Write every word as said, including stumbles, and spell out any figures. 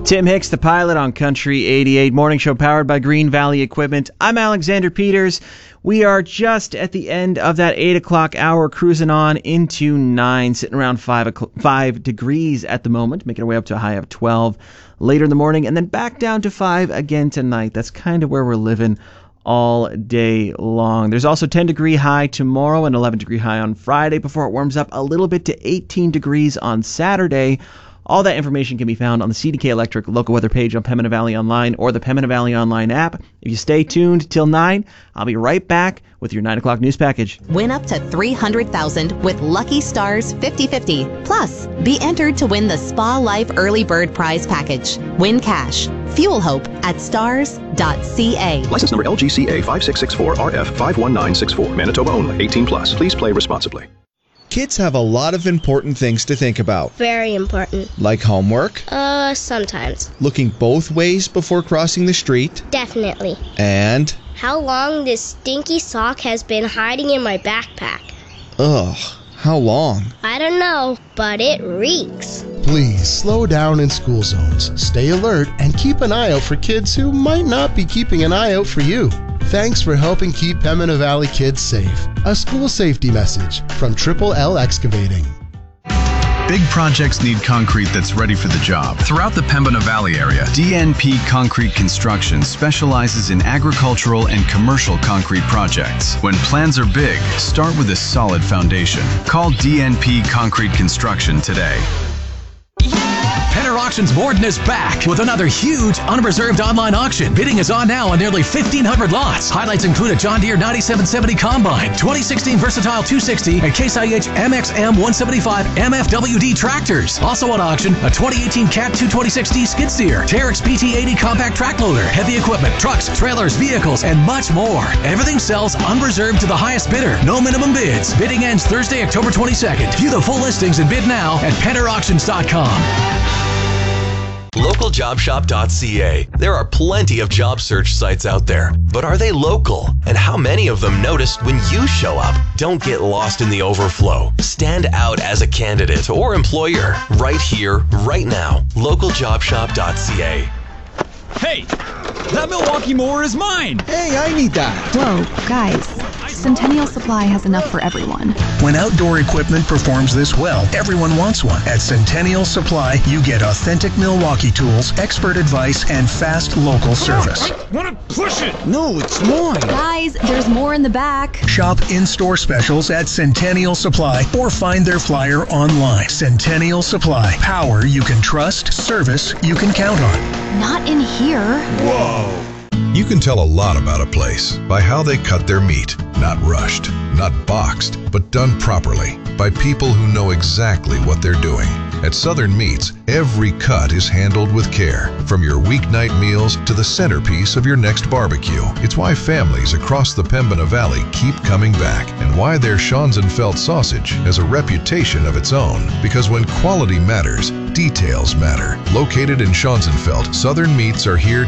Tim Hicks, the pilot on Country eighty-eight, morning show powered by Green Valley Equipment. I'm Alexander Peters. We are just at the end of that eight o'clock hour, cruising on into nine, sitting around five, five degrees at the moment, making our way up to a high of twelve later in the morning, and then back down to five again tonight. That's kind of where we're living all day long. There's also ten degree high tomorrow and eleven degree high on Friday before it warms up a little bit to eighteen degrees on Saturday. All that information can be found on the C D K Electric local weather page on Pembina Valley Online or the Pembina Valley Online app. If you stay tuned till nine, I'll be right back with your nine o'clock news package. Win up to three hundred thousand dollars with Lucky Stars fifty fifty. Plus, be entered to win the Spa Life Early Bird Prize Package. Win cash. Fuel hope at stars dot c a. License number L G C A five six six four R F five one nine six four. Manitoba only. eighteen plus. Please play responsibly. Kids have a lot of important things to think about. Very important. Like homework? Uh, sometimes. Looking both ways before crossing the street? Definitely. And? How long this stinky sock has been hiding in my backpack. Ugh, how long? I don't know, but it reeks. Please slow down in school zones, stay alert, and keep an eye out for kids who might not be keeping an eye out for you. Thanks for helping keep Pembina Valley kids safe. A school safety message from Triple L Excavating. Big projects need concrete that's ready for the job. Throughout the Pembina Valley area, D N P Concrete Construction specializes in agricultural and commercial concrete projects. When plans are big, start with a solid foundation. Call D N P Concrete Construction today. Penner Auctions Borden is back with another huge unreserved online auction. Bidding is on now on nearly fifteen hundred lots. Highlights include a John Deere ninety-seven seventy Combine, twenty sixteen Versatile two sixty, and Case I H M X M one seventy-five M F W D tractors. Also on auction, a twenty eighteen Cat two twenty-six D skid steer, Terex P T eighty compact track loader, heavy equipment, trucks, trailers, vehicles, and much more. Everything sells unreserved to the highest bidder. No minimum bids. Bidding ends Thursday, October twenty-second. View the full listings and bid now at penner auctions dot com. local job shop dot c a. There are plenty of job search sites out there, but are they local? And how many of them notice when you show up? Don't get lost in the overflow. Stand out as a candidate or employer right here, right now. local job shop dot c a. Hey, that Milwaukee mower is mine. Hey, I need that. Whoa, guys. Centennial Supply has enough for everyone. When outdoor equipment performs this well, everyone wants one. At Centennial Supply, you get authentic Milwaukee tools, expert advice, and fast local service. I want to push it. No, it's mine. Guys, there's more in the back. Shop in-store specials at Centennial Supply or find their flyer online. Centennial Supply. Power you can trust, service you can count on. Not in here. Whoa. You can tell a lot about a place by how they cut their meat. Not rushed, not boxed, but done properly by people who know exactly what they're doing. At Southern Meats, every cut is handled with care, from your weeknight meals to the centerpiece of your next barbecue. It's why families across the Pembina Valley keep coming back, and why their Schonzenfeld sausage has a reputation of its own. Because when quality matters, details matter. Located in Schonzenfeld, Southern Meats are here